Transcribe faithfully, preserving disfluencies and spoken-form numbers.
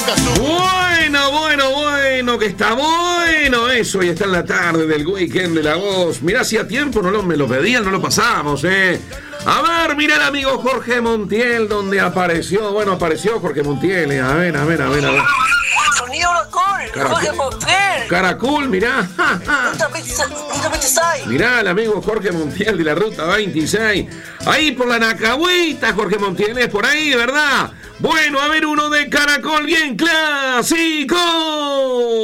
Bueno, bueno, bueno, que está bueno eso. Y está en la tarde del weekend de La Voz. Mirá, hacía tiempo no lo, me lo pedían, no lo pasamos, eh. A ver, mirá el amigo Jorge Montiel, donde apareció. Bueno, apareció Jorge Montiel. eh. A ver, a ver, a ver, a ver. Sonido Caracol, Jorge Montiel. Caracol, mirá. Ruta veintiséis. Mirá el amigo Jorge Montiel de la Ruta veintiséis. Ahí por la Nacahuita, Jorge Montiel, es por ahí, ¿verdad? Bueno, a ver, uno de Caracol bien clásico.